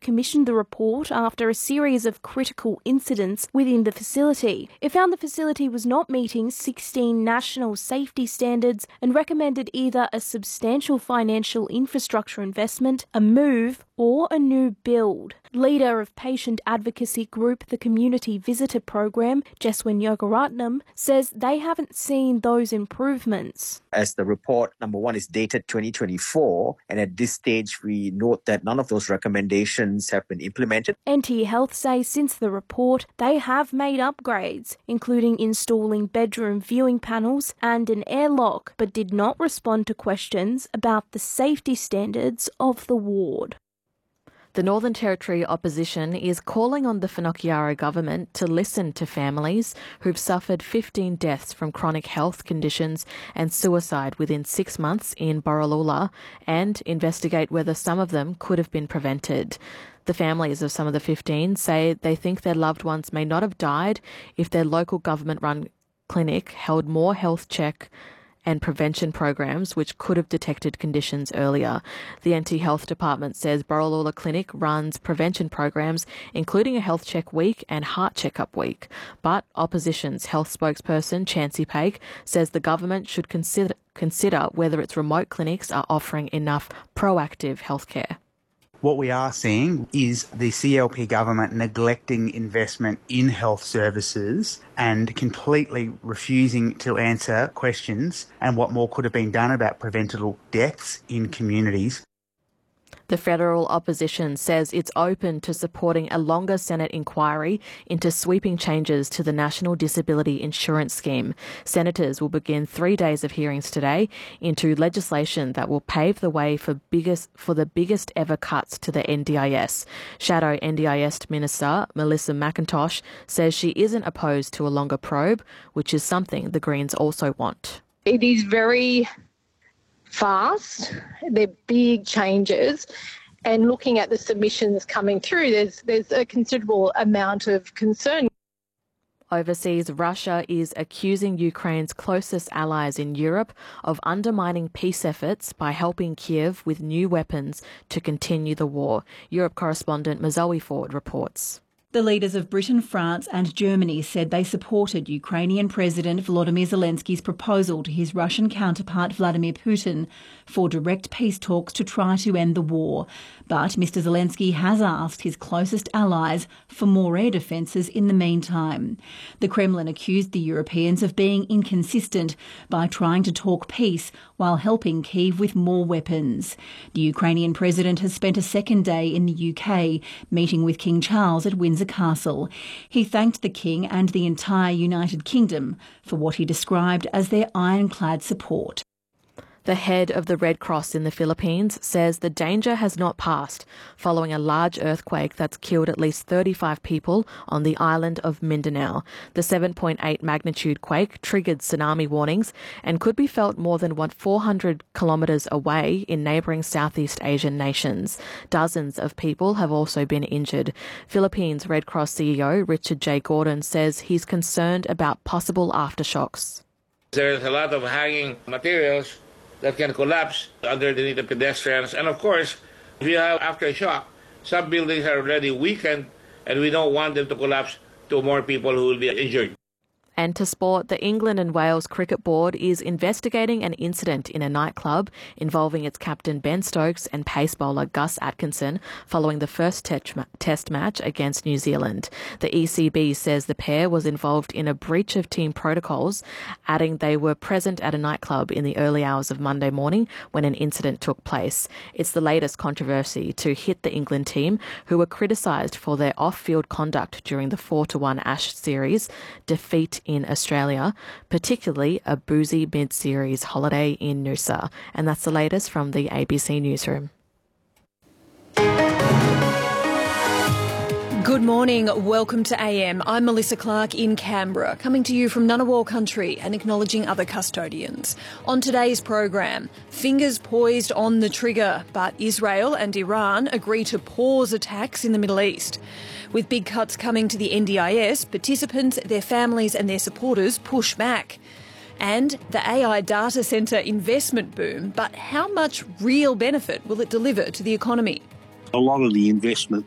commissioned the report after a series of critical incidents within the facility. It found the facility was not meeting 16 national safety standards and recommended either a substantial financial infrastructure investment, a move, or a new build. Leader of patient advocacy group the Community Visitor Program, Jeswin Yogaratnam, says they haven't seen those improvements. As the report, number one, is dated 2024, and at this stage we note that none of those recommendations have been implemented. NT Health say since the report, they have made upgrades, including installing bedroom viewing panels and an airlock, but did not respond to questions about the safety standards of the ward. The Northern Territory opposition is calling on the Whanokirauo government to listen to families who've suffered 15 deaths from chronic health conditions and suicide within 6 months in Borroloola and investigate whether some of them could have been prevented. The families of some of the 15 say they think their loved ones may not have died if their local government-run clinic held more health check and prevention programs which could have detected conditions earlier. The NT Health Department says Borroloola Clinic runs prevention programs including a health check week and heart checkup week. But Opposition's health spokesperson Chancey Paik says the government should consider whether its remote clinics are offering enough proactive healthcare. What we are seeing is the CLP government neglecting investment in health services and completely refusing to answer questions and what more could have been done about preventable deaths in communities. The federal opposition says it's open to supporting a longer Senate inquiry into sweeping changes to the National Disability Insurance Scheme. Senators will begin 3 days of hearings today into legislation that will pave the way for the biggest ever cuts to the NDIS. Shadow NDIS Minister Melissa McIntosh says she isn't opposed to a longer probe, which is something the Greens also want. It is very fast, they're big changes, and looking at the submissions coming through, there's a considerable amount of concern. Overseas, Russia is accusing Ukraine's closest allies in Europe of undermining peace efforts by helping Kiev with new weapons to continue the war. Europe correspondent Mazoe Ford reports. The leaders of Britain, France and Germany said they supported Ukrainian President Volodymyr Zelensky's proposal to his Russian counterpart Vladimir Putin for direct peace talks to try to end the war. But Mr Zelensky has asked his closest allies for more air defences in the meantime. The Kremlin accused the Europeans of being inconsistent by trying to talk peace while helping Kyiv with more weapons. The Ukrainian president has spent a second day in the UK meeting with King Charles at Windsor Castle. He thanked the King and the entire United Kingdom for what he described as their ironclad support. The head of the Red Cross in the Philippines says the danger has not passed following a large earthquake that's killed at least 35 people on the island of Mindanao. The 7.8 magnitude quake triggered tsunami warnings and could be felt more than 400 kilometres away in neighbouring Southeast Asian nations. Dozens of people have also been injured. Philippines Red Cross CEO Richard J. Gordon says he's concerned about possible aftershocks. There's a lot of hanging materials that can collapse underneath the pedestrians. And of course, if you have aftershock, some buildings are already weakened and we don't want them to collapse to more people who will be injured. And to sport, the England and Wales Cricket Board is investigating an incident in a nightclub involving its captain Ben Stokes and pace bowler Gus Atkinson following the first test match against New Zealand. The ECB says the pair was involved in a breach of team protocols, adding they were present at a nightclub in the early hours of Monday morning when an incident took place. It's the latest controversy to hit the England team, who were criticised for their off-field conduct during the 4-1 Ashes series defeat in Australia, particularly a boozy mid-series holiday in Noosa. And that's the latest from the ABC Newsroom. Good morning. Welcome to AM. I'm Melissa Clark in Canberra, coming to you from Ngunnawal country and acknowledging other custodians. On today's program, fingers poised on the trigger, but Israel and Iran agree to pause attacks in the Middle East. With big cuts coming to the NDIS, participants, their families and their supporters push back. And the AI data centre investment boom, but how much real benefit will it deliver to the economy? A lot of the investment